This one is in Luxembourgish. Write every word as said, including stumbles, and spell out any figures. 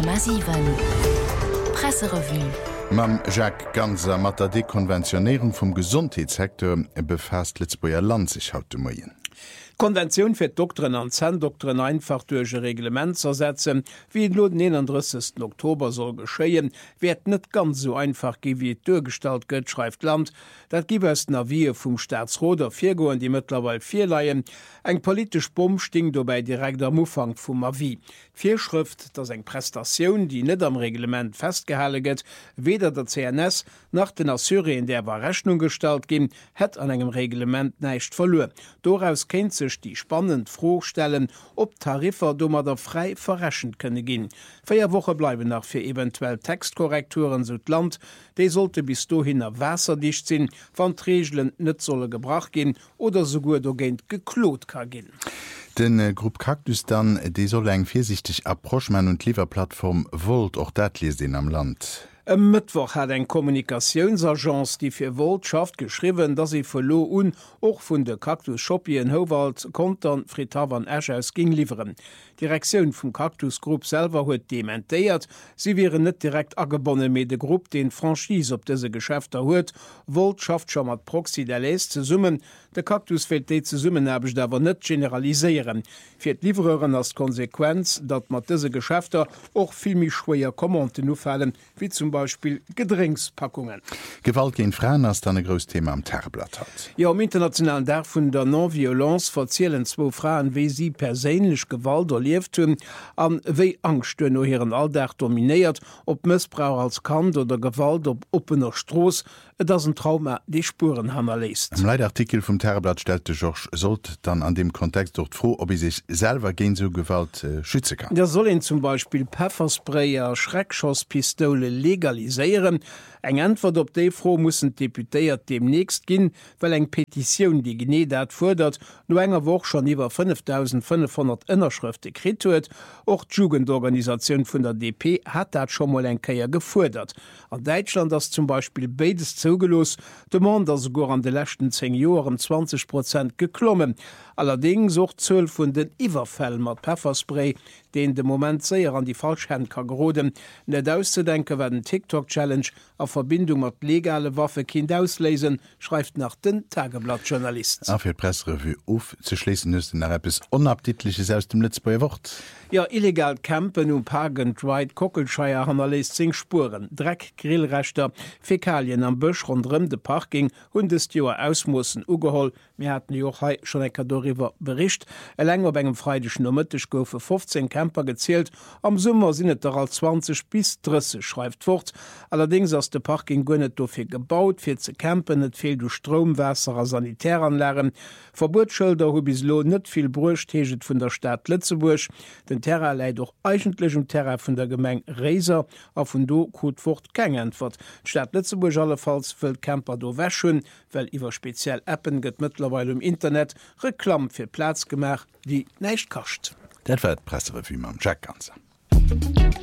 Kommmmersiven Presserevue. Mam Jacques Ganser mat der Dekonventionierung vum Gesundheitssektor befasst Litzboer Land sich haut de Moien. Konvention fir Doktoren an Zahndoktoren einfach duerche Reglement zersetzen, wie lo den einunddreißigsten Oktober soll geschéien, werd net ganz so einfach gi wie durchgestalt gëtt, schreift Land, dat gi es na wie vum Staatsroder Virgoen die mittlerweile vier Leiien, eng politisch Bumm sting dobei direkt am Ufang vum Avis. Vierschrift, dats eng Prestationun, die net am Reglement festgehalleget, weder der C N S nach den Assyrien der war Rechnung gestalt gin, het an engem Reglement neicht verloren. Doraus kennt sich die spannend frohstellen, ob Tarifer dummer der frei verrechen könne gehen. Vier Woche bleiben nach für eventuell Textkorrekturen Südland, die sollte bis dahin wasserdicht sind, van Regeln nicht solle gebracht gehen oder sogar dogent geklot kann gehen. Den äh, Gruppe Cactus dann, die soll eng viersichtig Approchmann und Lieferplattform Volt auch dat lesen am Land. Am Mittwoch hat eng Kommunikationsagenz, die fir Volschaft geschrieben, dass sie verlo un och vun de Cactus Shoppie in Howald Kontern Fritavan Ashhouse ging lieferen. Direktion vum Cactus Group selber huet dementiert, sie wären net direkt abonne me de Gruppe den Franchise op dese Geschäfter huet, Volschaft schon mat Proxy der les ze summen, de Cactus fällt de ze summen habe ich dawer net generalisieren. Fir Liefereuren als Konsequenz, dat mat dese Geschäfter och vielmi schwer Kommenten nu fallen, wie zum Beispiel Gedrinkspackungen. Gewalt gegen Frauen ist dann ein grosses Thema am Tagblatt hat. Ja, am internationalen Tag von der Non-Violence verzählen zwei Frauen, wie sie persönlich Gewalt erlebt haben, an wie Angst nur ihren Alltag dominiert, ob Missbrauch als Kant oder Gewalt auf offener Straße, das ist ein Trauma, die Spuren hinterlässt. Im Leitartikel vom Tagblatt stellte Georges Solt dann an dem Kontext dort froh, ob er sich selber gegen so Gewalt äh, schützen kann. Der soll ihn zum Beispiel Pfeffersprayer, Schreckschusspistole legalisieren. Eng Antwort op de froh mussssen Deputéiert demnächst ginn, well eng Petiioun die Gene dat fordert, no enger woch schon iwwer fünftausendfünfhundert Innerschrifte krit huet, och d'Jugendorganisationun vun der D P hat dat schon mal eng Keier gefordert. An Deutschland ass zum Beispiel beides zougelos, de Mann as go an de lächten zehn Joren zwanzig Prozent geklommen. Allerdings auch zwölf vun den Iwerfällen mat Pfefferspray, den de Moment séier an die Falschhand ka geroden, net auszudenken werden TikTok-Challenge a Verbindung mat legale Waffe kind auslesen, schreibt nach den Tageblattjournalist. Afir Pressrevue auf zu schließen müssen er etwas Unappetitliches aus dem Litzboer Wort. Ja, illegal campen und Park and Ride Kockelscheier han erlest zing Spuren, Dreck, Grillrechter, Fäkalien am Bösch rundrum de Parking und des Joer Ausmussen ugeholl. Wir hatten Joch schon ein darüber Bericht. Er länger bei engem freidischen Nomitisch goufe fünfzehn Camper gezählt. Am Sommer sinnet er als zwanzig bis dreißig, schreibt fort. Allerdings aus der Parking gönnet dofir gebaut, fir ze campen, net fehl du Stromwässerer Sanitäranlagen. Verbotsschilder hu bis lo net viel Brucht heget vun der Stadt Lützeburg. Den Terra leiit doch eigentlich um Terra vun der Gemeng Reser a vun do Kotfurt keng Antwort. Stadt Lützeburg allenfalls füllt Camper do wäschen, weil iwwer speziell Appen gëtt mittlerweile im Internet Reklam fir Platz gemacht, die neicht kascht. Dat war d Presserevue am Jacques Ganser.